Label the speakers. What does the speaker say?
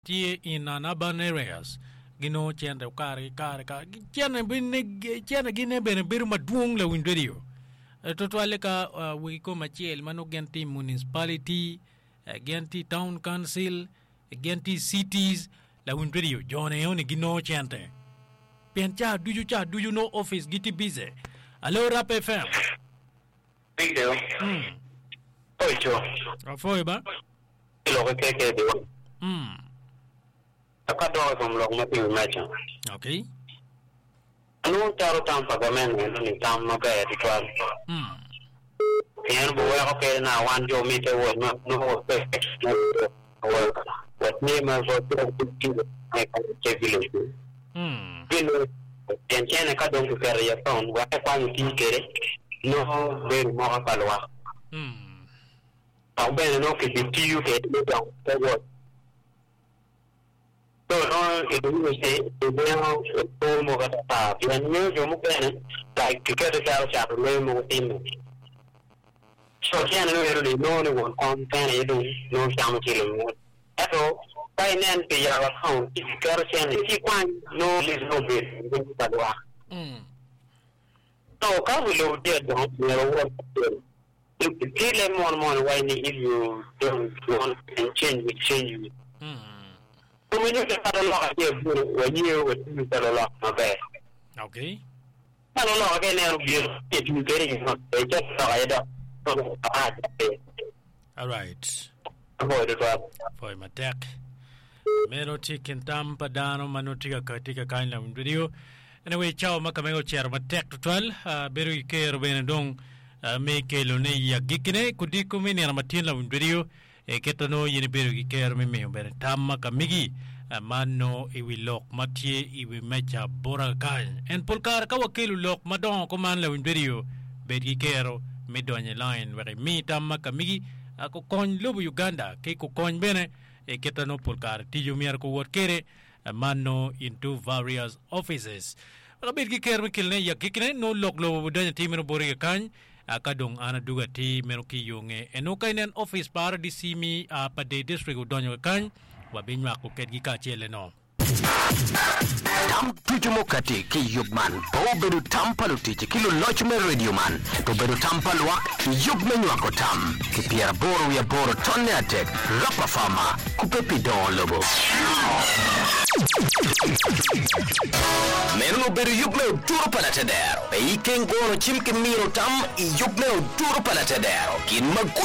Speaker 1: tie in an urban areas gino chende kare chene gine bene bir maduong la win radio to twale ka we ko machiel mano genti municipality genti town council genti cities la win radio jone oni gino chente pencha do you know office giti busy allo Rap FM
Speaker 2: video ocho
Speaker 1: afoi ba
Speaker 2: lo que de akado from lo ma pi mecha
Speaker 1: okay
Speaker 2: anu taro tam pagamen ni tam no be di twal yan bo wa ko na wan jo mi te wo no pe what name of what ke village bilo tiene ka don que ya son wa pa ni kere no ver mo ka lo au bene no che di you che do so no e do se dobbiamo come va piano io mo bene dai che da sa lo tim so che non ero lì non un con bene io non stiamo chilo ecco poi niente ya la con che si qua no li no bene non sta qua so ka lo de do no Kill more why if you don't want to change it. So when you get a lot of when you would a lot of bad.
Speaker 1: Okay.
Speaker 2: I don't know again if you getting they just tied up.
Speaker 1: All right.
Speaker 2: Avoid it.
Speaker 1: For my deck. Mero chicken tampa dano manotika katika kind of video. Anyway, ciao makamego chair ma deck to 12. Beru care benedong. Meke lo ne ya gikine kudi kumini na matin la video ketano yini beru ki ker me bere tamma kamigi mano iwi lok matie iwi mecha bora kan en polkar ka wakilu lok madon ko man la video bedi kero medonye line were mi tamma kamigi ko kon lobu Uganda ke ko kon bene ketano polkar tijo miar ko wot kere mano into various offices bedi ker me kilne ya gikine no lok lo budanya timino bori kan akadong ana duga ti meroki yonge eno kainen office para di simi pa de district udonyo kan wabinwa ko kedgi ka chele no
Speaker 3: tam tujumo kati ki yubman bo bedu tampalo tiche kilo lochme radio man to bedu tampalo wak yubme nyako tam ki piera boru ya boru tonne atek rapa fama kupepi don lobo Meru beru yubme duro palatedero e iken gono chimke miro tam i yubme duro palatedero kin mag